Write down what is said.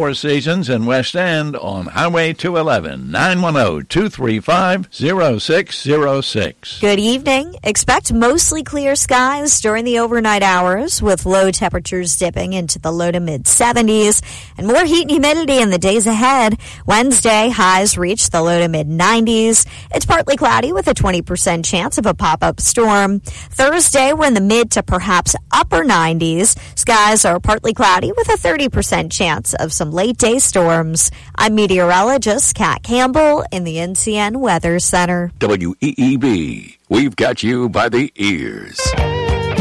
Four Seasons in West End on Highway 211, 910-235-0606. Good evening. Expect mostly clear skies during the overnight hours with low temperatures dipping into the low to mid 70s and more heat and humidity in the days ahead. Wednesday, highs reach the low to mid 90s. It's partly cloudy with a 20% chance of a pop-up storm. Thursday, we're in the mid to perhaps upper 90s. Skies are partly cloudy with a 30% chance of some late-day storms. I'm meteorologist Kat Campbell in the NCN Weather Center. WEEB, we've got you by the ears.